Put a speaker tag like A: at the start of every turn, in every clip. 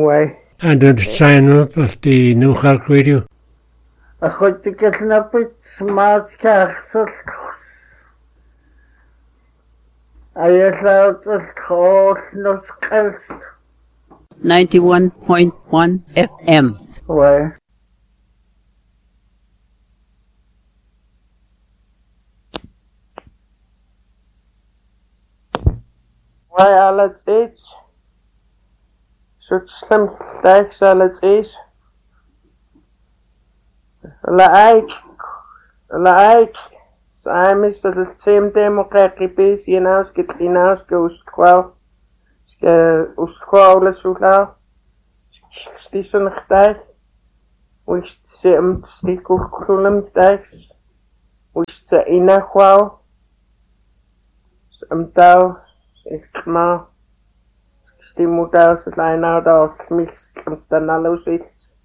A: Why?
B: And the sign up of the New York Radio.
A: I got to get a bit smart castle. I allowed the call not else.
C: 91.1 FM.
A: Why? Why all its age? Such slim stacks all its age. Like, I'm the same democratic base, you know, get in house goes to Usqual, Sula, Station of Dice, which seem stickle column dice, which the inner qual, some dow, ma, stimudaus, line out of mix, comes the nallows.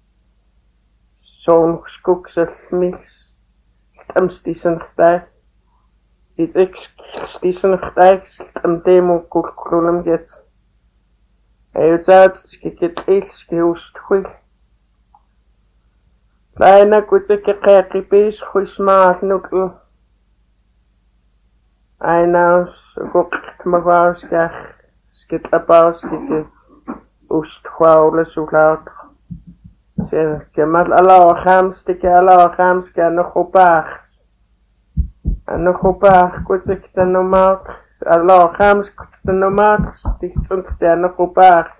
A: Zo'n skoeksels, stissenigheid. Dit stissenigheid, demo koelkolum get. Hij uit, het is gehoest goed. Kleine koetje kijkjes, goed smaak nukkel. Hij nou, gokt me wou, skit abouw, skit oest gwauwle zo laat. Kemal Allah Hamstika nog op acht. En nog op acht, kort ik de normaal. Allah Hamstika de normaal, die stond er nog op acht.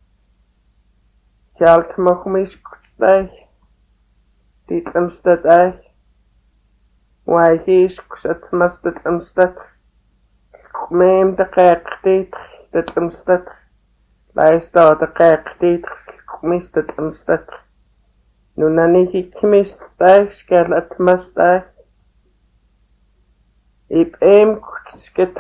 A: Geld mag mis kutstij. Dit omstad ei. Why hees kuzet mas dat omstad. Meem de kijk dit, dat omstad. Lijst daar de kijk dit, mis dat omstad. Nu nani ik mist daar, skelet mas daar. Ik sket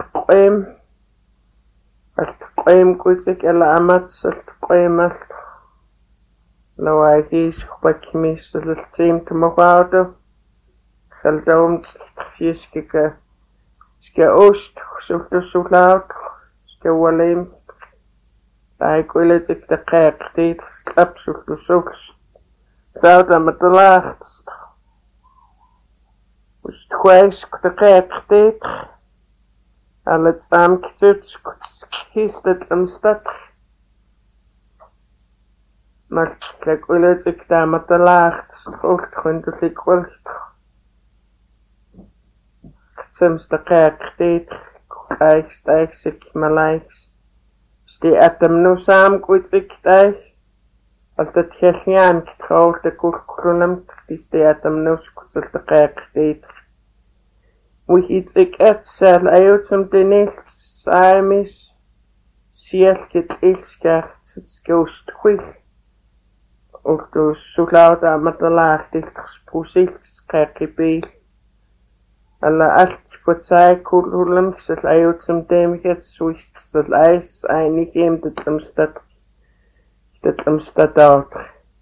A: het goed ik alle amat het nou hij is wat mist het team te mogen geld om fiske oost zo laat walem hij wil het ik de kijk dit slap zo zou dan met de laag was twice de kijk dit al het aankijkt kies het omstad maar kijk wil het ik daar met de laag schoot gewoon dat ik wil soms de kijk dit kijk stijg ik mijn lijks die atem nu samen goed ik stijg als dat gesjaan getrouwd de koelkolum die staat hem nu goed de kijk dit moet iets ik het zal uit om de niet samis ziet het ilskert skoost goed ook dus zo laat aan met de laag dit gesproesicht kijk je bij alle echt voor zij koelkolum zal uit om de het zo is het ijs einig hem dat omstad uit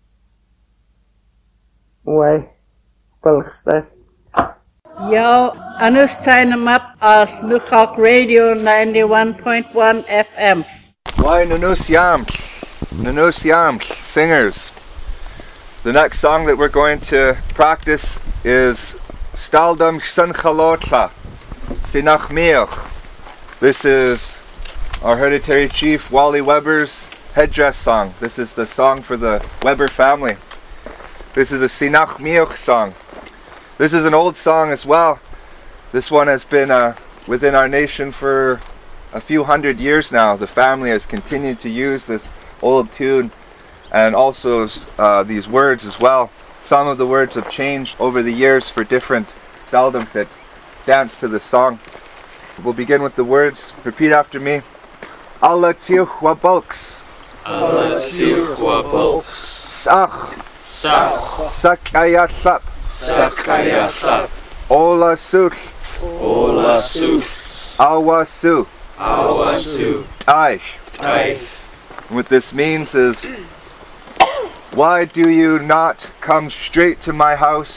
A: why Palestine.
C: Ja, anus zijn map als Lukak Radio 91.1 FM.
D: Why Nunus Yams, singers. The next song that we're going to practice is Staldam Sanchalotla, Sinach Meoch. This is our hereditary chief Wally Weber's headdress song. This is the song for the Weber family. This is a Sinach Meoch song. This is an old song as well. This one has been within our nation for a few hundred years now. The family has continued to use this old tune and also these words as well. Some of the words have changed over the years for different daldams that dance to this song. We'll begin with the words. Repeat after me. Allah tiuchwa bulks.
E: Allah tiuchwa bulks.
D: Sach.
E: Sach.
D: Sakayasap.
E: Sakayasap.
D: Ola sults.
E: Ola sults.
D: Awasu.
E: Awasu.
D: Taich.
E: Taich.
D: What this means is, why do you not come straight to my house?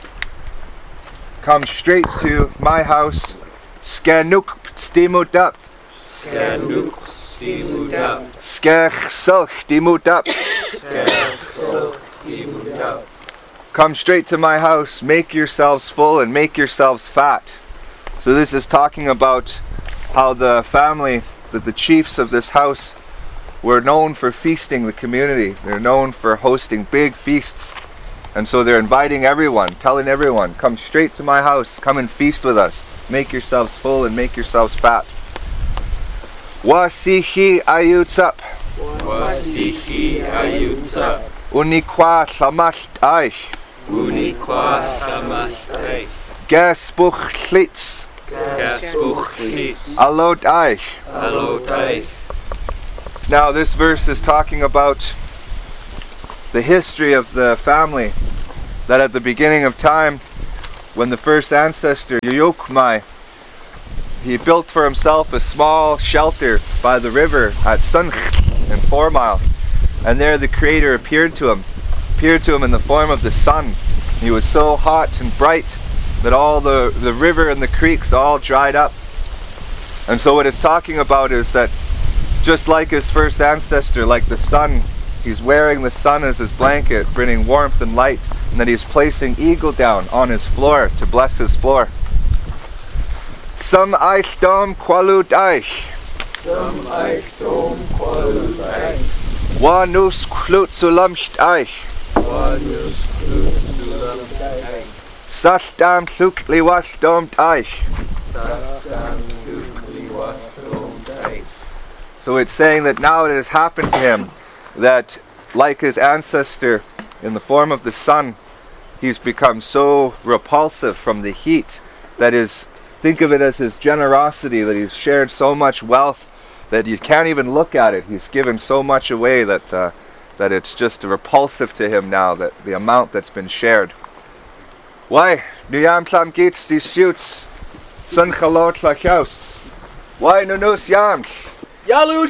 D: Come straight to my house. Skanuk stimudap.
E: Skanuk stimudap.
D: Skech sulch dimudap. Come straight to my house, make yourselves full and make yourselves fat. So this is talking about how the family, that the chiefs of this house were known for feasting the community. They're known for hosting big feasts. And so they're inviting everyone, telling everyone, come straight to my house, come and feast with us. Make yourselves full and make yourselves fat. Wasihi ayutsap.
E: Wasihi ayutsa.
D: Unikwa samacht eich.
E: Unikwa samacht.
D: Gasbuch schlitz.
E: Gasbuch schlitz.
D: Alot eich.
E: Alot eich.
D: Now this verse is talking about the history of the family, that at the beginning of time, when the first ancestor, Yuyukmai, he built for himself a small shelter by the river at Sunkh in 4 Mile, and there the Creator appeared to him in the form of the sun. He was so hot and bright that all the river and the creeks all dried up. And so what it's talking about is that just like his first ancestor, like the sun, he's wearing the sun as his blanket, bringing warmth and light, and that he's placing eagle down on his floor to bless his floor. Some eich dom qualut eich.
E: Some eich dom qualut eich.
D: Wanus klut zulamcht eich.
E: Wanus klut zulamcht eich.
D: Sastam sukli was domt eich.
E: Sastam sukli was domt eich.
D: So it's saying that now it has happened to him that, like his ancestor in the form of the sun, he's become so repulsive from the heat that is, think of it as his generosity, that he's shared so much wealth that you can't even look at it. He's given so much away that it's just repulsive to him now, that the amount that's been shared. Why? Nu jamsam geht's die suits. Sun chalot la jousts. Why no nos jams?
F: Yalut